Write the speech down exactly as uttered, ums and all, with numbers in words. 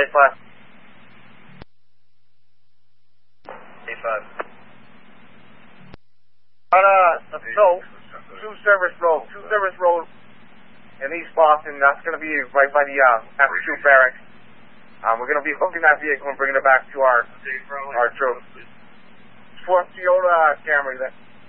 five. A five. On uh, the Stowe, two service road, two service road in East Boston. That's going to be right by the uh, after shoot barracks. Um, we're going to be hooking that vehicle and bringing it back to our our troop. Ford Toyota Camry. That